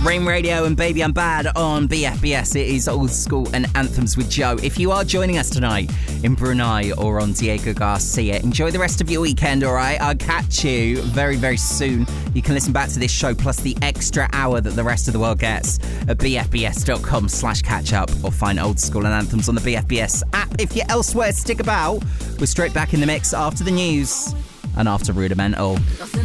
Rain Radio and Baby I'm Bad on BFBS. It is Old School and Anthems with Joe. If you are joining us tonight in Brunei or on Diego Garcia, enjoy the rest of your weekend, all right? I'll catch you very, very soon. You can listen back to this show plus the extra hour that the rest of the world gets at bfbs.com/catch-up or find Old School and Anthems on the BFBS app. If you're elsewhere, stick about. We're straight back in the mix after the news and after Rudimental. Nothing